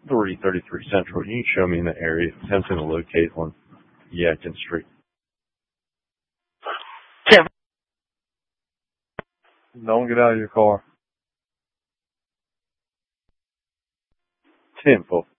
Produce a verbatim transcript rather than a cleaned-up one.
three thirty-three Central. Can you show me in the area? Attempting to locate on Yakin Street. Kevin. Don't get out of your car. ten four.